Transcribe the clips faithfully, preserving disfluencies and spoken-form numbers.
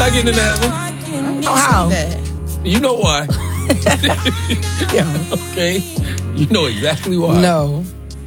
not getting into heaven. Oh, how? You know why. Yeah. Okay. You know exactly why. No.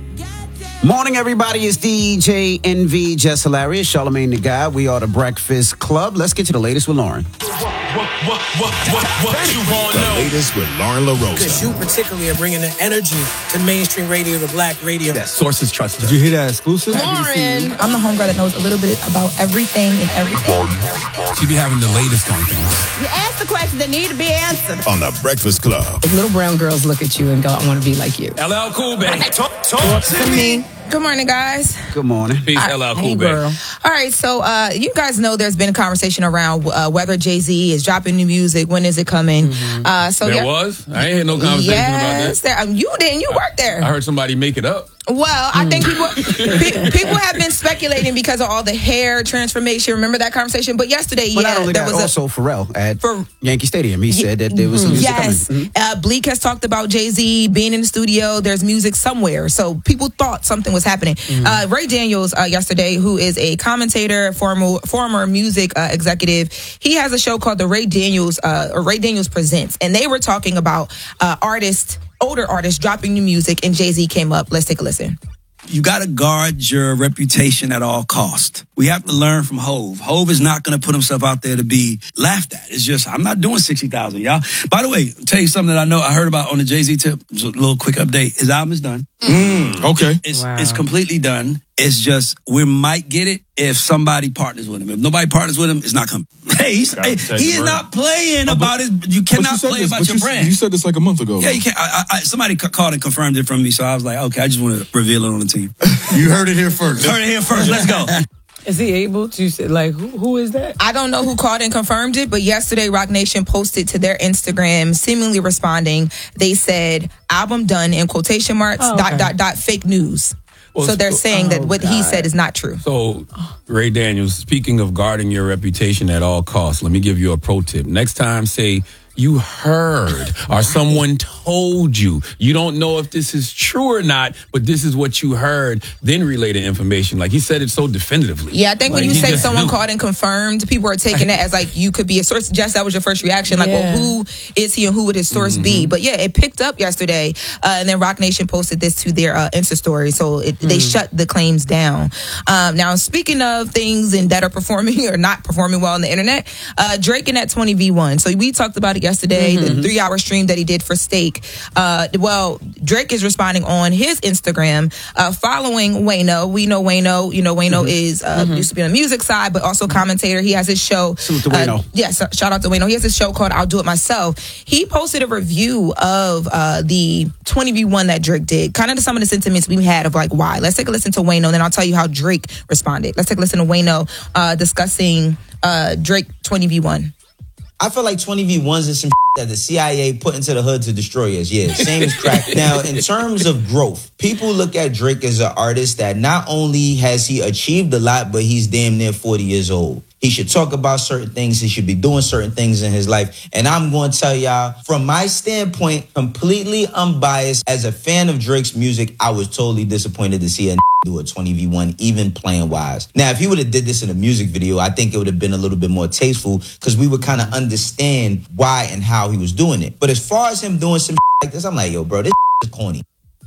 Morning, everybody. It's D J N V, Jess Hilarious, Charlamagne the Guy. We are the Breakfast Club. Let's get to the latest with Lauren. What, what, what, what, what you want to know? The latest with Lauren LaRosa. Because you particularly are bringing the energy to mainstream radio, the black radio. That sources trust. Did you hear that exclusive? Lauren. I'm the homegirl that knows a little bit about everything and everything. She be having the latest on things. You ask the questions that need to be answered. On the Breakfast Club. If little brown girls look at you and go, I want to be like you. L L Cool, baby. Talk, talk to me. Good morning, guys. Good morning. Peace, L L Cool, Hey, baby. girl. All right, so uh, you guys know there's been a conversation around uh, whether Jay-Z is dropping new music. When is it coming? Mm-hmm. Uh, so There yeah, was? I ain't had no conversation yes, about that. there, um, you didn't. You worked there. I heard somebody make it up. Well, I think people pe- people have been speculating because of all the hair transformation. Remember that conversation? But yesterday, But yeah, not only there that, was also Pharrell at For- Yankee Stadium. He said that there was some music yes. coming. Mhm. Uh, Bleak has talked about Jay-Z being in the studio. There's music somewhere. So people thought something was happening. Mm-hmm. Uh, Ray Daniels uh, yesterday, who is a commentator, former former music uh, executive, he has a show called the Ray Daniels uh, or Ray Daniels Presents. And they were talking about uh, artists, older artists dropping new music, and Jay-Z came up. Let's take a listen. You got to guard your reputation at all cost. We have to learn from Hove. Hove is not going to put himself out there to be laughed at. It's just, I'm not doing sixty thousand, y'all. By the way, I'll tell you something that I know I heard about on the Jay-Z tip. Just a little quick update. His album is done. Mm, okay. It's it's completely done. It's just, we might get it if somebody partners with him. If nobody partners with him, it's not coming. Hey, he's, hey he is not playing about his, you cannot you play this, about your you, brand. You said this like a month ago. Yeah, you can't. I, I, somebody c- called and confirmed it from me, so I was like, okay, I just want to reveal it on the team. You heard it here first. Heard it here first. Let's go. Is he able to say, like, who, who is that? I don't know who called and confirmed it, but yesterday Rock Nation posted to their Instagram, seemingly responding. They said, album done in quotation marks, Oh, dot, okay. dot, dot, fake news. Well, so they're so- saying that oh, what he God. said is not true. So, Ray Daniels, speaking of guarding your reputation at all costs, let me give you a pro tip. Next time, say, you heard or someone told you. You don't know if this is true or not, but this is what you heard. Then relay the information. Like he said it so definitively. Yeah, I think Like, when you he say just someone knew. called and confirmed, people are taking that as like you could be a source. Jess, that was your first reaction. Like, Yeah. well, who is he and who would his source Mm-hmm. be? But yeah, it picked up yesterday. Uh, and then Rock Nation posted this to their uh, Insta story. So it, they Mm. shut the claims down. Um, now, speaking of things and that are performing or not performing well on the internet, uh, Drake and that twenty V one. So we talked about it yesterday, the three hour stream that he did for Steak. Uh, well, Drake is responding on his Instagram, uh, following Wayno. We know Wayno, you know, Wayno is, uh, used to be on the music side, but also commentator. He has his show. Salute to Wayno. Uh, yes, uh, shout out to Wayno. He has his show called I'll Do It Myself. He posted a review of uh, the twenty V one that Drake did, kind of some of the sentiments we had of like why. Let's take a listen to Wayno, then I'll tell you how Drake responded. Let's take a listen to Wayno uh, discussing uh, Drake twenty V one. I feel like twenty V ones is some that the C I A put into the hood to destroy us. Yeah, same as crack. Now, in terms of growth, people look at Drake as an artist that not only has he achieved a lot, but he's damn near forty years old. He should talk about certain things. He should be doing certain things in his life. And I'm going to tell y'all, from my standpoint, completely unbiased, as a fan of Drake's music, I was totally disappointed to see a do a twenty V one, even playing wise. Now, if he would have did this in a music video, I think it would have been a little bit more tasteful because we would kind of understand why and how he was doing it. But as far as him doing some like this, I'm like, yo, bro, this is corny.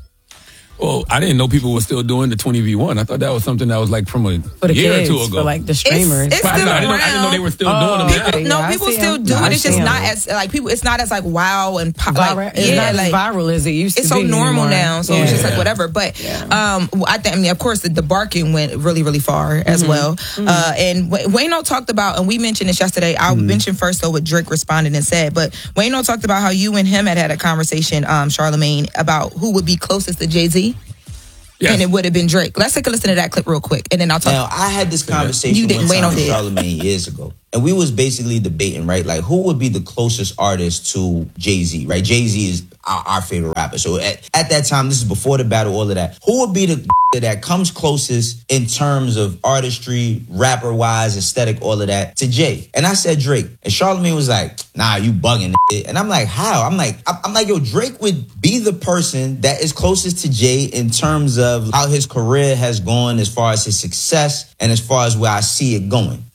Well, I didn't know people were still doing the twenty V one. I thought that was something that was like from a For the year kids, or two ago. for like the streamers. It's But I, still didn't know, I didn't know around. they were still Oh, doing them. okay. now. People, no, Yeah, I people see still him. do I it. It's see just him. not as like people. It's not as like wow and pop. Viral- Like, it's yeah, not like as viral as it used to it's be. so normal anymore. now. So it's just like whatever. But um, I think I mean, of course, the, the barking went really, really far as well. Uh, and Wa- Wayno talked about, and we mentioned this yesterday. I'll mention first though what Drake responded and said. But Wayno talked about how you and him had had a conversation, um, Charlamagne, about who would be closest to Jay-Z. Yes. And it would have been Drake. Let's take a listen to that clip real quick, and then I'll talk. Now, I had this conversation You didn't, one Wayno time with did. Charlamagne years ago. And we was basically debating, right? Like, who would be the closest artist to Jay-Z, right? Jay-Z is our, our favorite rapper. So at, at that time, this is before the battle, all of that. Who would be the that comes closest in terms of artistry, rapper-wise, aesthetic, all of that, to Jay? And I said Drake. And Charlamagne was like, nah, you bugging. And I'm like, how? I'm like, I'm like, yo, Drake would be the person that is closest to Jay in terms of how his career has gone, as far as his success, and as far as where I see it going.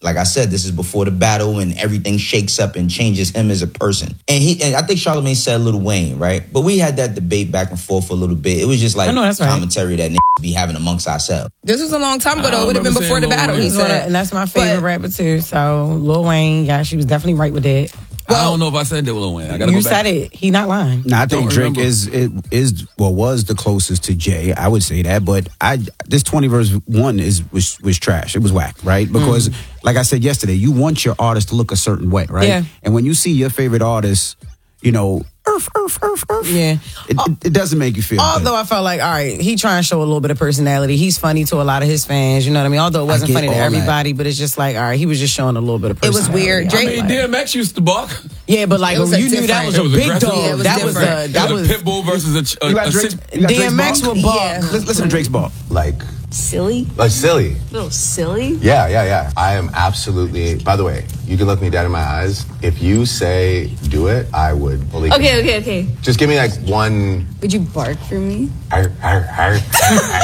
Like I said, this is before the battle and everything shakes up and changes him as a person. And he, and I think Charlamagne said Lil Wayne, right? But we had that debate back and forth for a little bit. It was just like I know, that's right. commentary that niggas be having amongst ourselves. This was a long time ago, I though. It would have been remember before the saying Lil battle, Wayne. he He's one of- said. and that's my favorite But- rapper too. So Lil Wayne, yeah, she was definitely right with that. I don't know if I said that Lil Wayne. I gotta You go back. said it. He not lying. Nah, I think Don't Drake remember. is it is well was the closest to Jay. I would say that, but I this twenty verse one is was was trash. It was whack, right? Because like I said yesterday, you want your artist to look a certain way, right? Yeah. And when you see your favorite artist, you know, earth, earth, earth, earth, Yeah. it, it, it doesn't make you feel. Although good. I felt like, all right, he trying to show a little bit of personality. He's funny to a lot of his fans, you know what I mean? Although it wasn't get funny to all that. everybody, but it's just like, all right, he was just showing a little bit of It was personality. weird. I Drake- I was mean, like- D M X used to bark. yeah, but like It was a you knew that was It a was big aggressive. dog. Yeah, it was that was different. a It that was was a pit bull versus a, a, you got a Drake's, sit- you got D M X Drake's would ball? bark. Yeah. Listen, listen to Drake's ball. Like, Silly? like silly. A little silly? Yeah, yeah, yeah. I am absolutely. By the way, you can look me dead in my eyes. If you say do it, I would believe. Okay, it. okay, okay. Just give me like one. Would you bark for me? Arr, arr, arr, arr,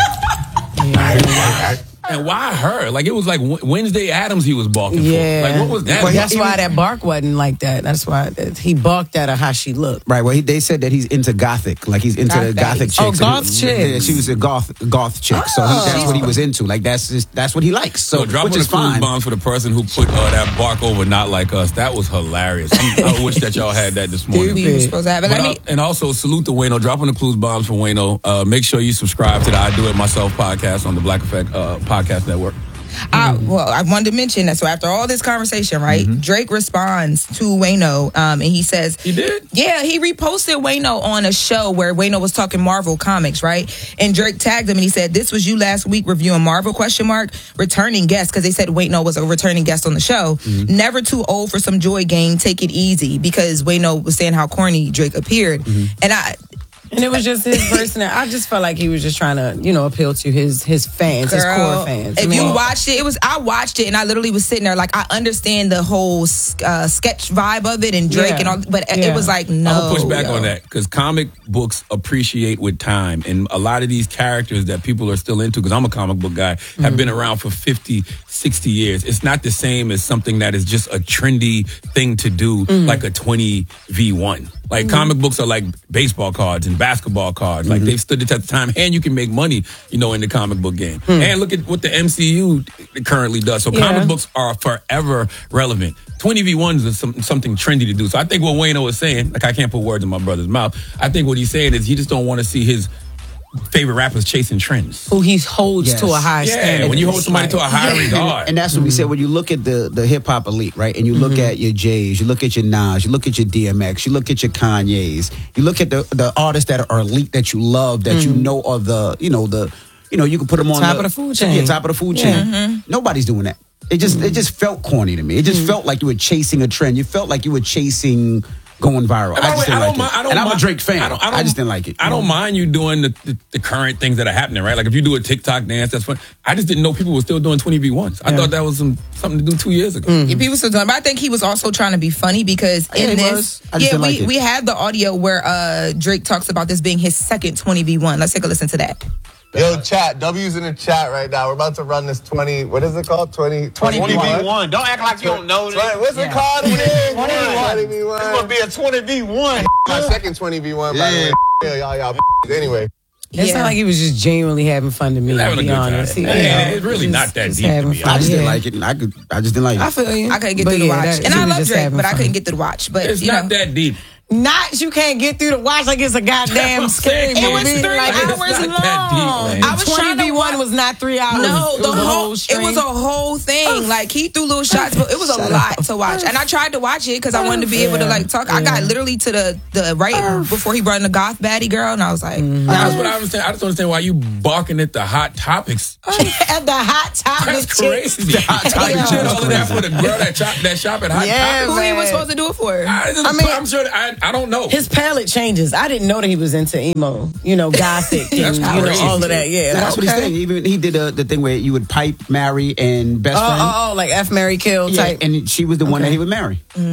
arr, arr. And why her? Like it was like Wed- Wednesday Adams he was balking Yeah. for. Like what was that? Well, that's he why was- that bark wasn't like that. That's why that- he barked at her how she looked. Right. Well, he, they said that he's into gothic, like he's into the Goth gothic baddies. chicks. Oh, And goth he- Yeah, chicks. she was a goth goth chick, so he, that's what he was into. Like that's just, that's what he likes. So So drop which on the is clues fine. bombs for the person who put uh, that bark over Not Like Us. That was hilarious. I'm- I wish that y'all had that this morning. We were supposed to have it. But, Let uh, me, and also salute to Wayno. Drop on the clues bombs for Wayno. Uh, make sure you subscribe to the I Do It Myself podcast on the Black Effect uh, podcast network. I, well, I wanted to mention that. So after all this conversation, right, Drake responds to Wayno, um, and he says, He did? Yeah, he reposted Wayno on a show where Wayno was talking Marvel comics, right? And Drake tagged him and he said, "This was you last week reviewing Marvel?" Question mark. Returning guest, because they said Wayno was a returning guest on the show. Never too old for some joy game. Take it easy, because Wayno was saying how corny Drake appeared, and I. And it was just his personal. I just felt like he was just trying to, you know, appeal to his his fans, his Girl, core fans. I if mean, you watched it, it was I watched it and I literally was sitting there like I understand the whole uh, sketch vibe of it and Drake Yeah. and all, but Yeah. it was like no. I'm gonna push back yo. on that because comic books appreciate with time, and a lot of these characters that people are still into, because I'm a comic book guy, have been around for fifty, sixty years. It's not the same as something that is just a trendy thing to do, like a twenty v one. Like comic books are like baseball cards and basketball cards. Like they've stood the test of time, and you can make money, you know, in the comic book game. And look at what the M C U currently does. So Yeah. comic books are forever relevant. twenty v ones is some, something trendy to do. So I think what Wayno is saying, like I can't put words in my brother's mouth. I think what he's saying is he just don't want to see his favorite rappers chasing trends. who he holds Yes. to a high Yeah, standard. when you hold somebody to a high regard. And that's what we said. When you look at the the hip hop elite, right, and you look at your J's, you look at your Nas, you look at your D M X, you look at your Kanye's, you look at the the artists that are elite that you love, that you know are the you know the you know you can put them on Top the, of the food chain. Yeah, top of the food chain. Nobody's doing that. It just it just felt corny to me. It just felt like you were chasing a trend. You felt like you were chasing going viral. I just didn't like it. I don't and I'm a mind- Drake fan. I, don't, I, I don't- just didn't like it. I don't mind you doing the, the, the current things that are happening, right? Like if you do a TikTok dance, that's fun. I just didn't know people were still doing twenty v ones. I thought that was some, something to do two years ago. Yeah, people still doing, but I think he was also trying to be funny because Yeah, in he this, was. I just yeah, didn't we like it. we had the audio where uh, Drake talks about this being his second twenty v one. Let's take a listen to that. Yo, chat. W's in the chat right now. We're about to run this twenty. What is it called? twenty. twenty v one. Don't act like you don't know this. What's it called? twenty v twenty v one. It's gonna be a twenty v one. My second twenty v one. By the way, yeah, y'all, y'all. Anyway. It sounded like he was just genuinely having fun to me. He's having to a be good honest. time. He- Yeah, you know, it's really just- not that just deep to having me. fun. I just didn't Yeah. like it. I could. I just didn't like it. I feel you. I couldn't get But through the yeah, watch, that- and he I was love just Drake, having but I fun. couldn't get through the watch. But It's you not know, that deep. Not you can't get through the watch like it's a goddamn scary movie. It was three like, hours It's not that long. deep, man. I was twenty trying to v one watch. was not three hours. No, it the was a whole, it stream. was a whole thing. Like he threw little shots, but it was a lot to watch. And I tried to watch it because I wanted to be able to like talk. I got literally to the the right before he brought in the goth baddie girl, and I was like, That's what I understand. I just don't understand why you barking at the hot topics. at the hot topic. That's crazy. Hot Topic You shit did is all of that for the girl that shop that shop at Hot Yeah, Topics. who he was man. supposed to do it for? I, just, I mean- I'm sure. That I I don't know. His palette changes. I didn't know that he was into emo, you know, gothic, and That's you know, crazy. all of that. Yeah, That's what he's saying. Even he did a, the thing where you would pipe, marry, and best Oh, friend. oh, oh, like F Mary Kill Yeah, type. and she was the one that he would marry.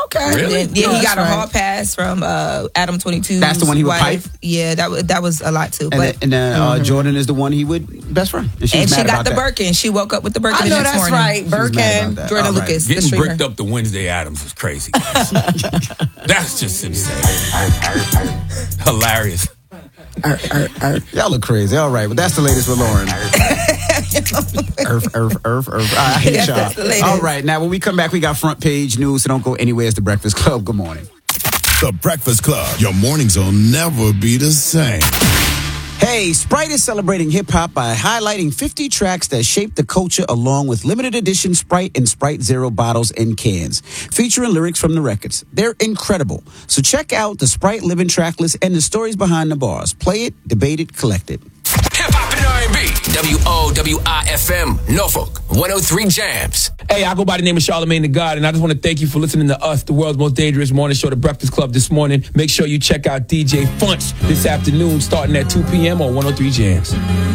Okay. Really? And then, yeah, No, he got that's a right. hall pass from uh, Adam twenty-two. That's the one he would wife. pipe? Yeah, that was that was a lot too. And, But then, and then uh, Jordan is the one he would best friend. And, and was she mad got about the that. Birkin. She woke up with the Birkin I the know next that's morning. right. She was mad Birkin. about that. Jordan All right. Lucas, the Getting streamer. bricked up the Wednesday Addams was crazy. That's just insane. Hilarious. Y'all look crazy. All right, but that's the latest with Lauren. Earth, earth, earth, earth. I hate Yes, y'all. that's the latest. All right, now when we come back, we got front page news, so don't go anywhere. It's the Breakfast Club. Good morning. The Breakfast Club. Your mornings will never be the same. Hey, Sprite is celebrating hip-hop by highlighting fifty tracks that shaped the culture along with limited edition Sprite and Sprite Zero bottles and cans, featuring lyrics from the records. They're incredible. So check out the Sprite Living track list and the stories behind the bars. Play it, debate it, collect it. Hip hop and R and B. W O W I F M, Norfolk, one oh three Jams. Hey, I go by the name of Charlamagne the God, and I just want to thank you for listening to us, the world's most dangerous morning show, The Breakfast Club, this morning. Make sure you check out D J Funch this afternoon, starting at two p.m. on one oh three Jams.